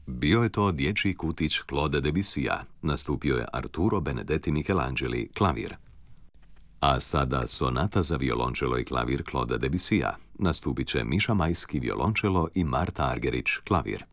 Bio je to dječji kutić Claude Debussya, nastupio je Arturo Benedetti Michelangeli, klavir. A sada sonata za violončelo i klavir Claude Debussya, nastupit će Miša Majski, violončelo i Marta Argerić, klavir.